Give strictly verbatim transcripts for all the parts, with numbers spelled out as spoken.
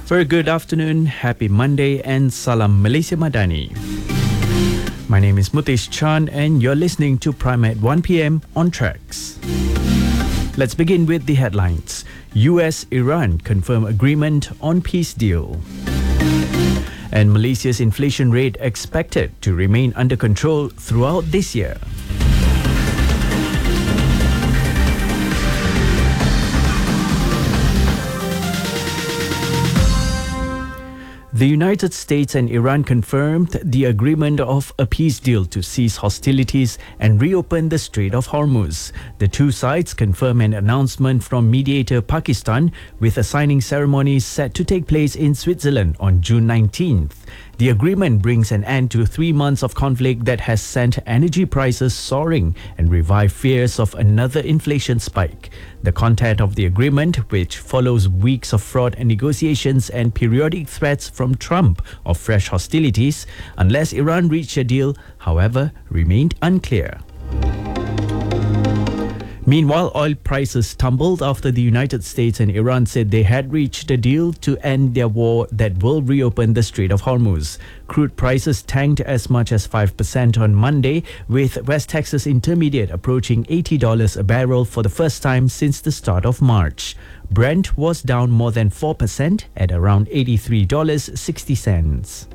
Very good afternoon, happy Monday and Salam Malaysia Madani. My name is Mutesh Chan and you're listening to Prime at one p.m. on Tracks. Let's begin with the headlines. U S-Iran confirm agreement on peace deal. And Malaysia's inflation rate expected to remain under control throughout this year. The United States and Iran confirmed the agreement of a peace deal to cease hostilities and reopen the Strait of Hormuz. The two sides confirmed an announcement from mediator Pakistan, with a signing ceremony set to take place in Switzerland on June nineteenth. The agreement brings an end to three months of conflict that has sent energy prices soaring and revived fears of another inflation spike. The content of the agreement, which follows weeks of fraud and negotiations and periodic threats from Trump of fresh hostilities, unless Iran reached a deal, however, remained unclear. Meanwhile, oil prices tumbled after the United States and Iran said they had reached a deal to end their war that will reopen the Strait of Hormuz. Crude prices tanked as much as five percent on Monday, with West Texas Intermediate approaching eighty dollars a barrel for the first time since the start of March. Brent was down more than four percent at around eighty-three dollars and sixty cents.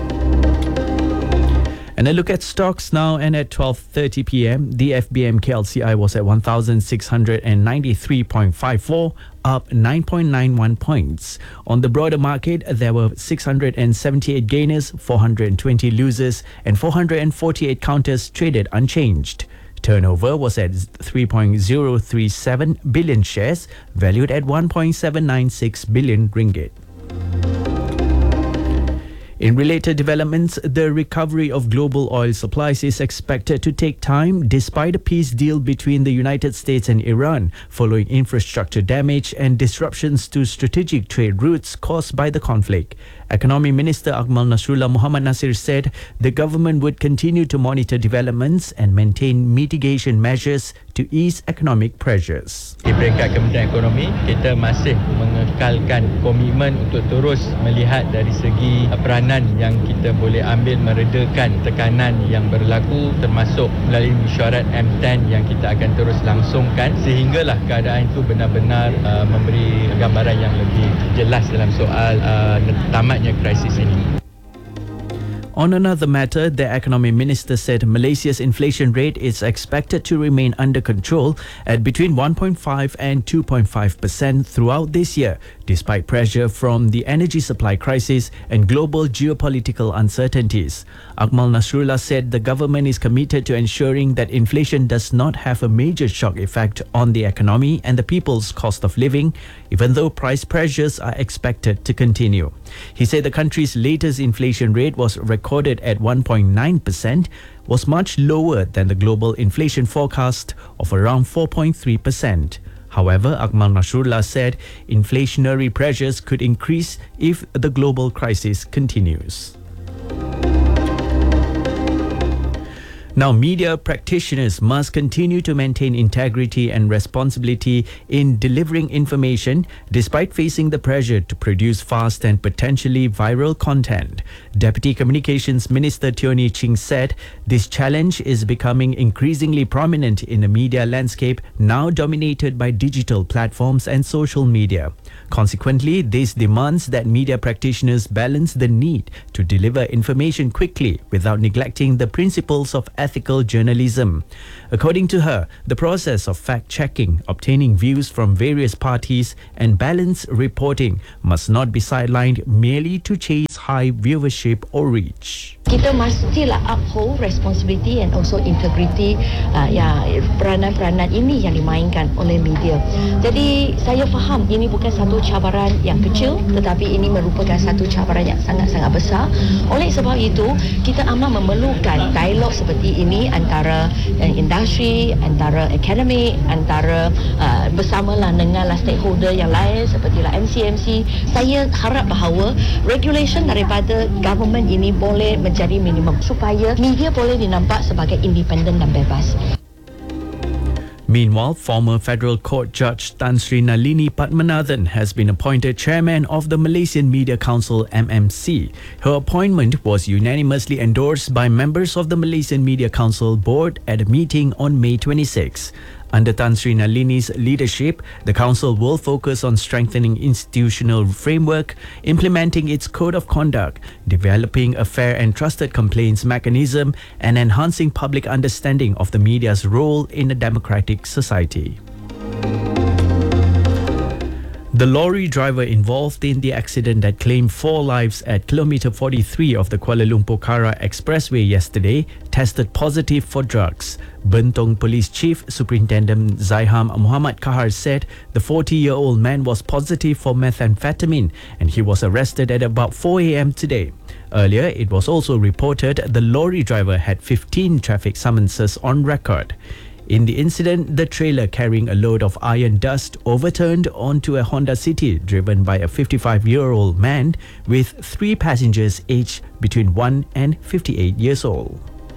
And a look at stocks now, and at twelve thirty p.m, the F B M K L C I was at one thousand six hundred ninety-three point five four, up nine point nine one points. On the broader market, there were six hundred seventy-eight gainers, four hundred twenty losers, and four hundred forty-eight counters traded unchanged. Turnover was at three point zero three seven billion shares, valued at one point seven nine six billion ringgit. In related developments, the recovery of global oil supplies is expected to take time despite a peace deal between the United States and Iran, following infrastructure damage and disruptions to strategic trade routes caused by the conflict. Economy Minister Akmal Nasrullah Muhammad Nasir said the government would continue to monitor developments and maintain mitigation measures to ease economic pressures. Di peringkat Kementerian Ekonomi, kita masih mengekalkan komitmen untuk terus melihat dari segi peranan yang kita boleh ambil meredakan tekanan yang berlaku, termasuk melalui mesyuarat M sepuluh yang kita akan terus langsungkan, sehinggalah keadaan itu benar-benar uh, memberi gambaran yang lebih jelas dalam soal uh, tamatnya krisis ini. On another matter, the Economy Minister said Malaysia's inflation rate is expected to remain under control at between one point five and two point five percent throughout this year, despite pressure from the energy supply crisis and global geopolitical uncertainties. Akmal Nasrullah said the government is committed to ensuring that inflation does not have a major shock effect on the economy and the people's cost of living, even though price pressures are expected to continue. He said the country's latest inflation rate was recorded at one point nine percent, was much lower than the global inflation forecast of around four point three percent. However, Akmal Nasrullah said inflationary pressures could increase if the global crisis continues. Now, media practitioners must continue to maintain integrity and responsibility in delivering information despite facing the pressure to produce fast and potentially viral content. Deputy Communications Minister Tioni Ching said this challenge is becoming increasingly prominent in the media landscape, now dominated by digital platforms and social media. Consequently, this demands that media practitioners balance the need to deliver information quickly without neglecting the principles of ethical journalism. According to her, the process of fact-checking, obtaining views from various parties, and balanced reporting must not be sidelined merely to chase high viewership or reach. Kita mestilah uphold responsibility and also integrity, uh, ya, peranan-peranan ini yang dimainkan oleh media. Jadi saya faham ini bukan satu cabaran yang kecil, tetapi ini merupakan satu cabaran yang sangat-sangat besar. Oleh sebab itu, kita amat memerlukan dialog seperti ini antara uh, industri, antara akademik, antara uh, bersamalah denganlah stakeholder yang lain sepertilah M C M C. Saya harap bahawa regulation daripada government ini boleh jadi minimum supaya media boleh dinampak sebagai independen dan bebas. Meanwhile, former Federal Court Judge Tan Sri Nalini Padmanathan has been appointed chairman of the Malaysian Media Council M M C. Her appointment was unanimously endorsed by members of the Malaysian Media Council board at a meeting on May twenty-sixth. Under Tan Sri Nalini's leadership, the council will focus on strengthening institutional framework, implementing its code of conduct, developing a fair and trusted complaints mechanism, and enhancing public understanding of the media's role in a democratic society. The lorry driver involved in the accident that claimed four lives at kilometre forty-three of the Kuala Lumpur-Kara Expressway yesterday tested positive for drugs. Bentong Police Chief Superintendent Zaiham Muhammad Kahar said the forty-year-old man was positive for methamphetamine and he was arrested at about four a m today. Earlier, it was also reported the lorry driver had fifteen traffic summonses on record. In the incident, the trailer carrying a load of iron dust overturned onto a Honda City driven by a fifty-five-year-old man with three passengers aged between one and fifty-eight years old.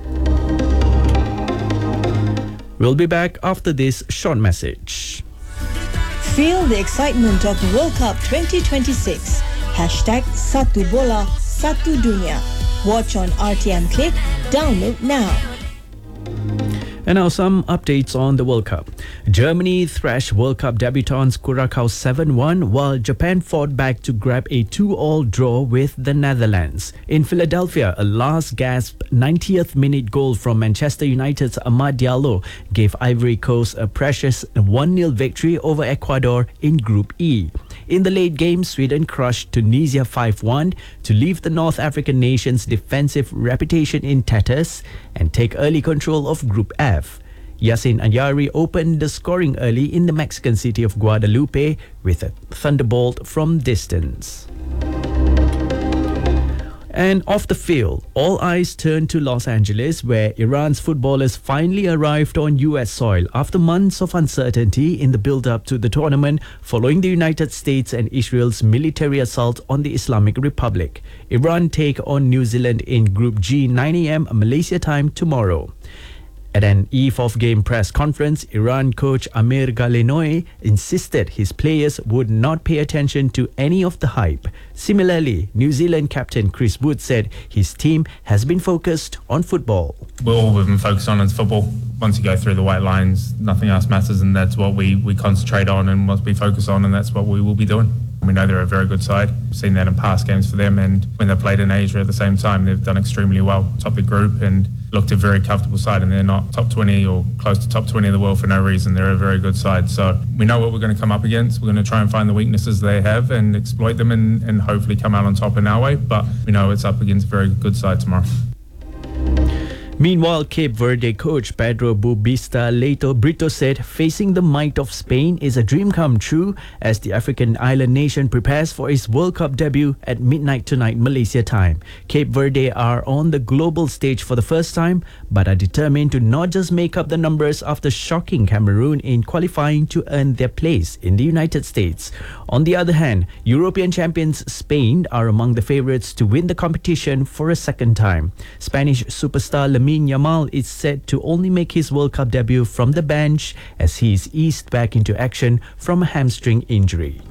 We'll be back after this short message. Feel the excitement of the World Cup twenty twenty-six. Hashtag Satu Bola, Satu Dunia. Watch on R T M Click. Download now. And now some updates on the World Cup. Germany thrashed World Cup debutants Curacao seven one, while Japan fought back to grab a two all draw with the Netherlands. In Philadelphia, a last-gasp ninetieth minute goal from Manchester United's Amad Diallo gave Ivory Coast a precious one nil victory over Ecuador in Group E. In the late game, Sweden crushed Tunisia five one to leave the North African nation's defensive reputation in tatters and take early control of Group F. Yassin Ayari opened the scoring early in the Mexican city of Guadalupe with a thunderbolt from distance. And off the field, all eyes turned to Los Angeles, where Iran's footballers finally arrived on U S soil after months of uncertainty in the build-up to the tournament following the United States and Israel's military assault on the Islamic Republic. Iran take on New Zealand in Group G nine a m Malaysia time tomorrow. At an eve-of-game press conference, Iran coach Amir Galenoy insisted his players would not pay attention to any of the hype. Similarly, New Zealand captain Chris Wood said his team has been focused on football. Well, all we've been focused on is football. Once you go through the white lines, nothing else matters, and that's what we, we concentrate on and what we focus on, and that's what we will be doing. We know they're a very good side. We've seen that in past games for them, and when they played in Asia at the same time, they've done extremely well. Top of the group and looked a very comfortable side, and they're not top twenty or close to top twenty of the world for no reason. They're a very good side. So we know what we're going to come up against. We're going to try and find the weaknesses they have and exploit them and, and hopefully come out on top in our way. But we know it's up against a very good side tomorrow. Meanwhile, Cape Verde coach Pedro Bubista Leito Brito said facing the might of Spain is a dream come true as the African island nation prepares for its World Cup debut at midnight tonight Malaysia time. Cape Verde are on the global stage for the first time but are determined to not just make up the numbers after shocking Cameroon in qualifying to earn their place in the United States. On the other hand, European champions Spain are among the favourites to win the competition for a second time. Spanish superstar Lamine Yamal is said to only make his World Cup debut from the bench as he is eased back into action from a hamstring injury.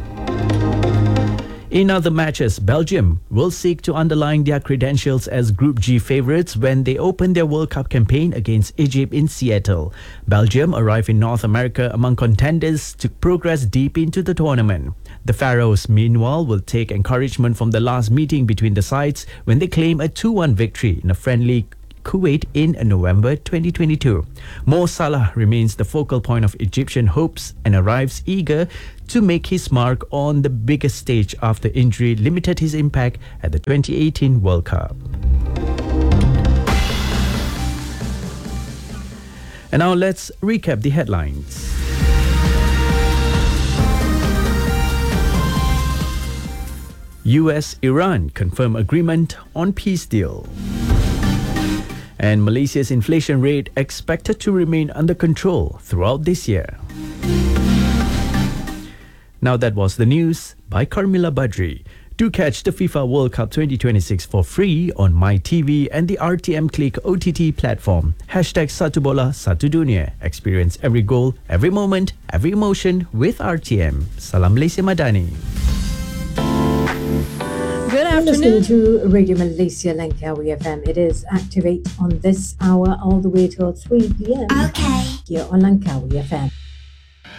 In other matches, Belgium will seek to underline their credentials as Group G favourites when they open their World Cup campaign against Egypt in Seattle. Belgium arrive in North America among contenders to progress deep into the tournament. The Pharaohs, meanwhile, will take encouragement from the last meeting between the sides when they claim a two one victory in a friendly Kuwait in November twenty twenty-two. Mo Salah remains the focal point of Egyptian hopes and arrives eager to make his mark on the biggest stage after injury limited his impact at the twenty eighteen World Cup. And now let's recap the headlines. U S-Iran confirm agreement on peace deal. And Malaysia's inflation rate expected to remain under control throughout this year. Now that was the news by Carmila Badri. Do catch the FIFA World Cup twenty twenty-six for free on MyTV and the R T M Click O T T platform. Hashtag Satu Bola Satu Dunia. Experience every goal, every moment, every emotion with R T M. Salam Malaysia Madani. Good You're afternoon. listening to Radio Malaysia Langkawi F M. It is Activate on this hour all the way till three p.m. Okay. Here on Langkawi F M.